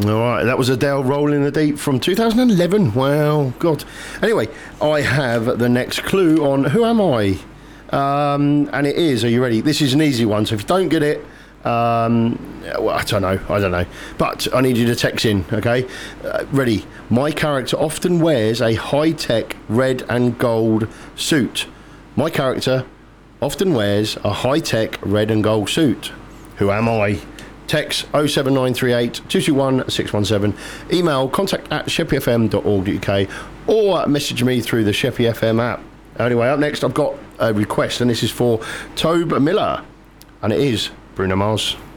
All right, that was Adele, Rolling in the Deep from 2011. Wow, God. Anyway, I have the next clue on Who Am I? And it is, are you ready? This is an easy one, so if you don't get it, well, I don't know. But I need you to text in, okay? Ready. My character often wears a high-tech red and gold suit. My character often wears a high-tech red and gold suit. Who am I? Text 07938 221 617. Email contact@sheppyfm.org.uk or message me through the Sheppy FM app. Anyway, up next I've got a request, and this is for Tobe Miller, and it is Bruno Mars.